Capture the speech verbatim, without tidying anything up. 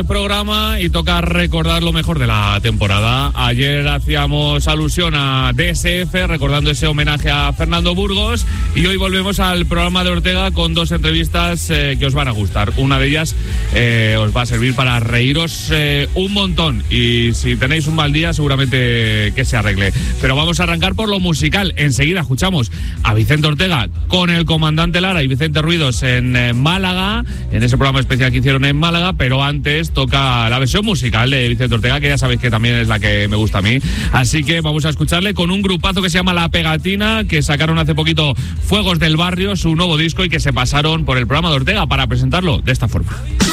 Programa y toca recordar lo mejor de la temporada. Ayer hacíamos alusión a D S F recordando ese homenaje a Fernando Burgos y hoy volvemos al programa de Ortega con dos entrevistas eh, que os van a gustar. Una de ellas eh, os va a servir para reíros eh, un montón y si tenéis un mal día seguramente que se arregle. Pero vamos a arrancar por lo musical. Enseguida escuchamos a Vicente Ortega con el comandante Lara y Vicente Ruidos en eh, Málaga, en ese programa especial que hicieron en Málaga, pero antes toca la versión musical de Vicente Ortega, que ya sabéis que también es la que me gusta a mí. Así que vamos a escucharle con un grupazo que se llama La Pegatina, que sacaron hace poquito Fuegos del Barrio, su nuevo disco, y que se pasaron por el programa de Ortega para presentarlo de esta forma.